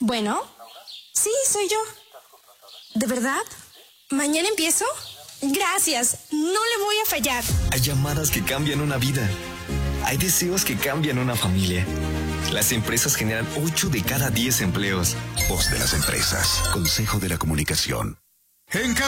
Bueno, sí, soy yo. ¿De verdad? ¿Mañana empiezo? Gracias, no le voy a fallar. Hay llamadas que cambian una vida. Hay deseos que cambian una familia. Las empresas generan 8 de cada 10 empleos. Voz de las empresas. Consejo de la Comunicación.